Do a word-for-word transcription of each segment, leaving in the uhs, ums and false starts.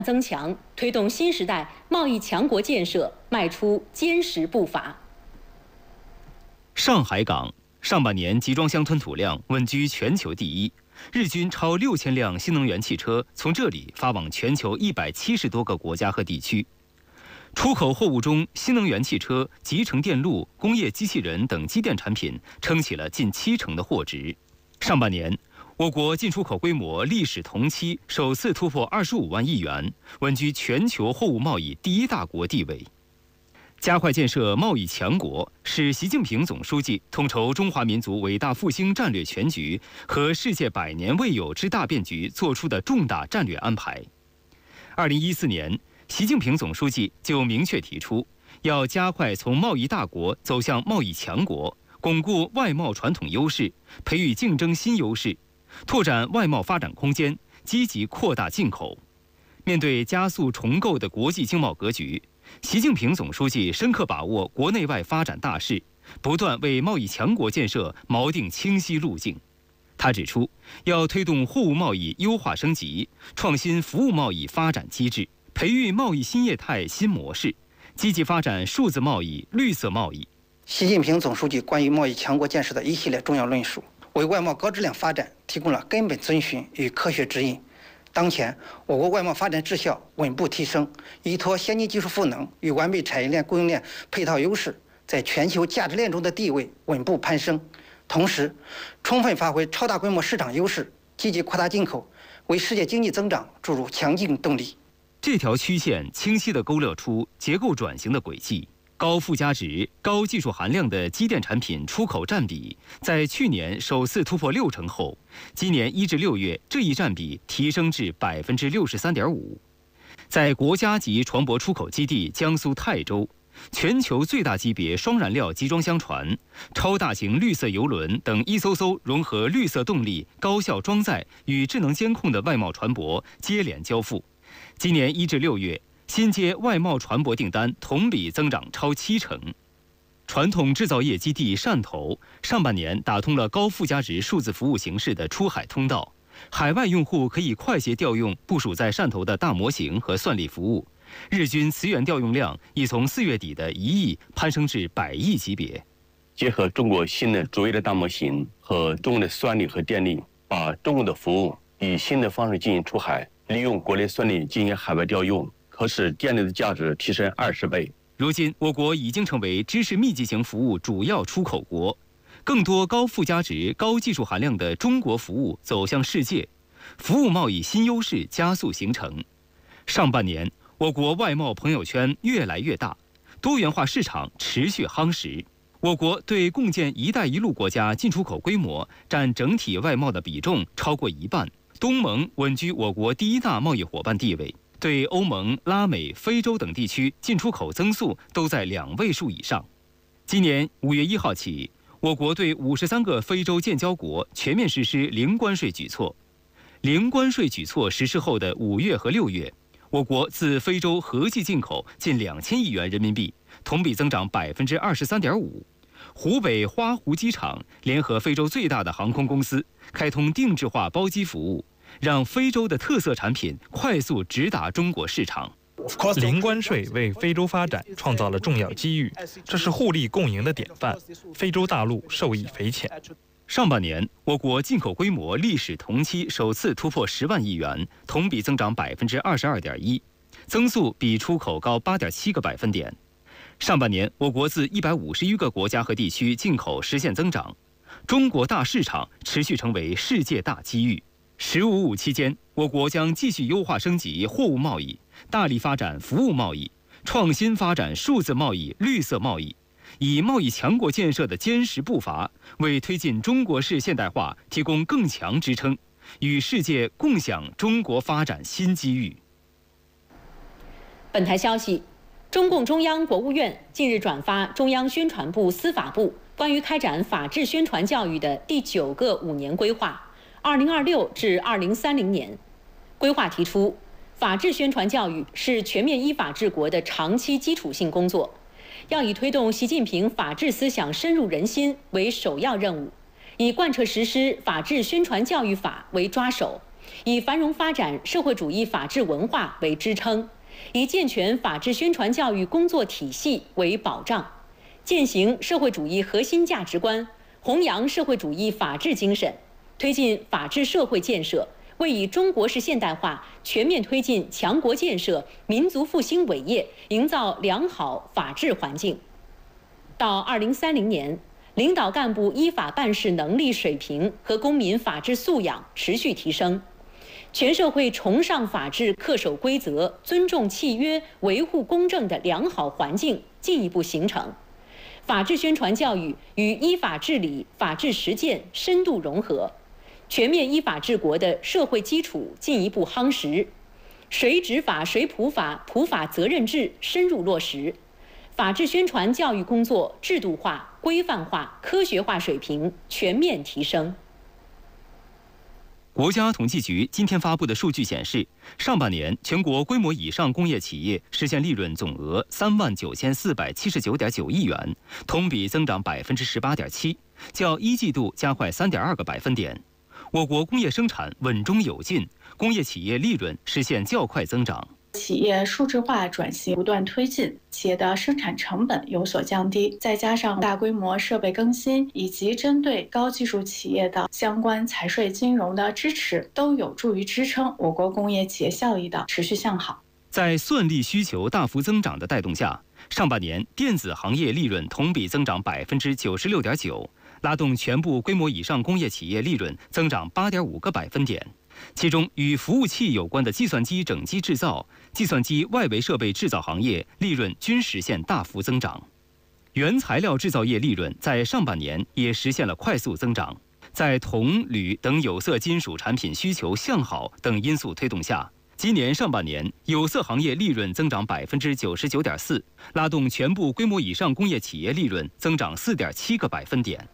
增强，推动新时代贸易强国建设迈出坚实步伐。 上海港上半年集装箱吞吐量稳居全球第一，日均超六千辆新能源汽车从这里发往全球一百七十多个国家和地区。出口货物中，新能源汽车、集成电路、工业机器人等机电产品撑起了近七成的货值。上半年，我国进出口规模历史同期首次突破二十五万亿元，稳居全球货物贸易第一大国地位。加快建设贸易强国是习近平总书记统筹中华民族伟大复兴战略全局和世界百年未有之大变局作出的重大战略安排。二零一四年，习近平总书记就明确提出，要加快从贸易大国走向贸易强国，巩固外贸传统优势，培育竞争新优势，拓展外贸发展空间，积极扩大进口。面对加速重构的国际经贸格局，习近平总书记深刻把握国内外发展大势，不断为贸易强国建设锚定清晰路径。他指出，要推动货物贸易优化升级，创新服务贸易发展机制，培育贸易新业态新模式，积极发展数字贸易、绿色贸易。 习近平总书记关于贸易强国建设的一系列重要论述，为外贸高质量发展提供了根本遵循与科学指引。当前，我国外贸发展质效稳步提升，依托先进技术赋能与完备产业链供应链配套优势，在全球价值链中的地位稳步攀升。同时，充分发挥超大规模市场优势，积极扩大进口，为世界经济增长注入强劲动力。 这条曲线清晰地勾勒出结构转型的轨迹。高附加值、高技术含量的机电产品出口占比，在去年首次突破六成后，今年一至六月这一占比提升至百分之六十三点五。在国家级船舶出口基地江苏泰州，全球最大级别双燃料集装箱船、超大型绿色邮轮等一艘艘融合绿色动力、高效装载与智能监控的外贸船舶接连交付。今年一至六月，新接外贸船舶订单同比增长超七成。传统制造业基地汕头上半年打通了高附加值数字服务形式的出海通道，海外用户可以快捷调用部署在汕头的大模型和算力服务，日均磁源调用量已从四月底的一亿攀升至百亿级别。 结合中国新的卓越的大模型和中国的算力和电力，把中国的服务以新的方式进行出海，利用国内算力进行海外调用，可使电力的价值提升二十倍。 如今，我国已经成为知识密集型服务主要出口国，更多高附加值、高技术含量的中国服务走向世界，服务贸易新优势加速形成。上半年，我国外贸朋友圈越来越大，多元化市场持续夯实。我国对共建“一带一路”国家进出口规模占整体外贸的比重超过一半，东盟稳居我国第一大贸易伙伴地位。对欧盟、拉美、非洲等地区进出口增速都在两位数以上。今年五月一号起，我国对五十三个非洲建交国全面实施零关税举措。零关税举措实施后的五月和六月，我国自非洲合计进口近两千亿元人民币，同比增长百分之二十三点五。湖北花湖机场联合非洲最大的航空公司，开通定制化包机服务，让非洲的特色产品快速直达中国市场。 零关税为非洲发展创造了重要机遇，这是互利共赢的典范，非洲大陆受益匪浅。 上半年，我国进口规模历史同期首次突破十万亿元，同比增长百分之二十二点一，增速比出口高八点七个百分点。上半年，我国自一百五十余个国家和地区进口实现增长，中国大市场持续成为世界大机遇。十五五期间，我国将继续优化升级货物贸易，大力发展服务贸易，创新发展数字贸易、绿色贸易，以贸易强国建设的坚实步伐，为推进中国式现代化提供更强支撑，与世界共享中国发展新机遇。 本台消息，中共中央、国务院近日转发中央宣传部、司法部关于开展法治宣传教育的第九个五年规划。二零二六至二零三零年，规划提出，法治宣传教育是全面依法治国的长期基础性工作，要以推动习近平法治思想深入人心为首要任务，以贯彻实施法治宣传教育法为抓手， 以繁荣发展社会主义法治文化为支撑，以健全法治宣传教育工作体系为保障，践行社会主义核心价值观，弘扬社会主义法治精神，推进法治社会建设，为以中国式现代化全面推进强国建设、民族复兴伟业营造良好法治环境。到二零三零年，领导干部依法办事能力水平和公民法治素养持续提升，全社会崇尚法治、恪守规则、尊重契约、维护公正的良好环境进一步形成，法治宣传教育与依法治理、法治实践深度融合，全面依法治国的社会基础进一步夯实，谁执法谁普法、普法责任制深入落实，法治宣传教育工作制度化、规范化、科学化水平全面提升。 国家统计局今天发布的数据显示，上半年全国规模以上工业企业实现利润总额三万九千四百七十九点九亿元，同比增长百分之十八点七，较一季度加快三点二个百分点。我国工业生产稳中有进，工业企业利润实现较快增长。 企业数字化转型不断推进，企业的生产成本有所降低，再加上大规模设备更新以及针对高技术企业的相关财税金融的支持，都有助于支撑我国工业企业效益的持续向好。 在算力需求大幅增长的带动下，上半年电子行业利润同比增长百分之九十六点九，拉动全部规模以上工业企业利润增长八点五个百分点。其中与服务器有关的计算机整机制造、计算机外围设备制造行业利润均实现大幅增长。原材料制造业利润在上半年也实现了快速增长。在铜、铝等有色金属产品需求向好等因素推动下，今年上半年有色行业利润增长百分之九十九点四，拉动全部规模以上工业企业利润增长四点七个百分点。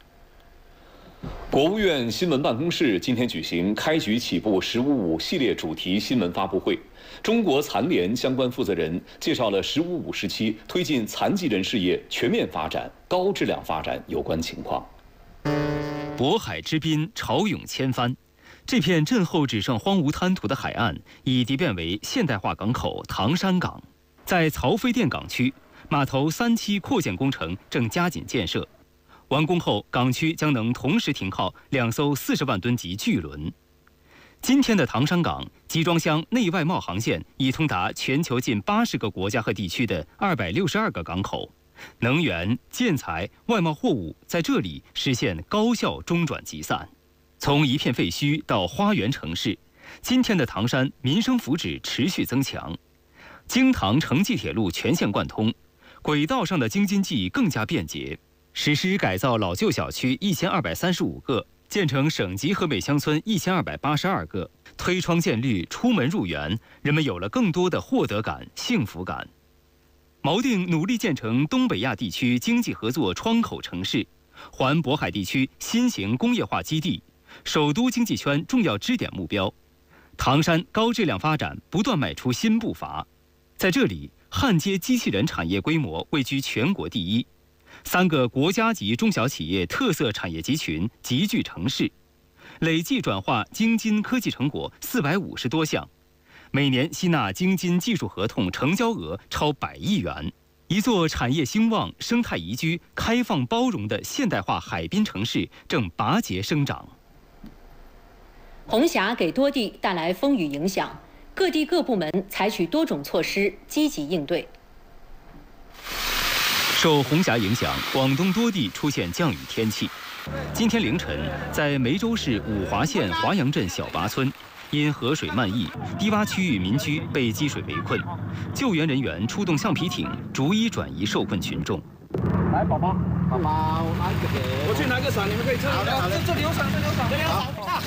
国务院新闻办公室今天举行开局起步“十五五”系列主题新闻发布会，中国残联相关负责人介绍了“十五五”时期推进残疾人事业全面发展、高质量发展有关情况。 渤海之滨，潮涌千帆，这片震后只剩荒芜滩涂的海岸，已蜕变为现代化港口唐山港。在曹妃甸港区，码头三期扩建工程正加紧建设。完工后，港区将能同时停靠两艘四十万吨级巨轮。今天的唐山港集装箱内外贸航线已通达全球近八十个国家和地区的二百六十二个港口，能源、建材、外贸货物在这里实现高效中转集散。从一片废墟到花园城市，今天的唐山民生福祉持续增强。京唐城际铁路全线贯通，轨道上的京津冀更加便捷。实施改造老旧小区一千二百三十五个，建成省级和美乡村一千二百八十二个，推窗建绿，出门入园，人们有了更多的获得感、幸福感。锚定努力建成东北亚地区经济合作窗口城市，环渤海地区新型工业化基地，首都经济圈重要支点目标。唐山高质量发展不断迈出新步伐，在这里，焊接机器人产业规模位居全国第一。三个国家级中小企业特色产业集群集聚城市，累计转化京津科技成果四百五十多项，每年吸纳京津技术合同成交额超百亿元。一座产业兴旺、生态宜居、开放包容的现代化海滨城市正拔节生长。 红霞给多地带来风雨影响，各地各部门采取多种措施积极应对。 受红霞影响，广东多地出现降雨天气。今天凌晨，在梅州市五华县华阳镇小拔村，因河水漫溢，低洼区域民居被积水围困，救援人员出动橡皮艇，逐一转移受困群众。 来，宝宝，宝宝，拿一个给我去拿个伞，你们可以撤。好的，好的，这里有伞，这里有伞，这里有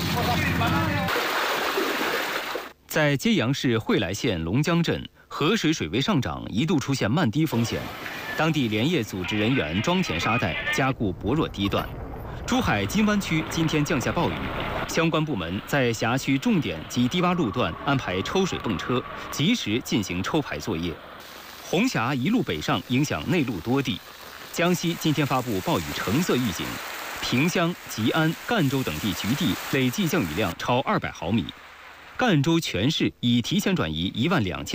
伞。 在揭阳市惠来县龙江镇，河水水位上涨，一度出现漫堤风险。当地连夜组织人员装填沙袋，加固薄弱堤段。珠海金湾区今天降下暴雨，相关部门在辖区重点及低洼路段安排抽水泵车，及时进行抽排作业。红霞一路北上，影响内陆多地。江西今天发布暴雨橙色预警， 萍乡、吉安、赣州等地局地累计降雨量超二百毫米。赣州全市已提前转移一万两千。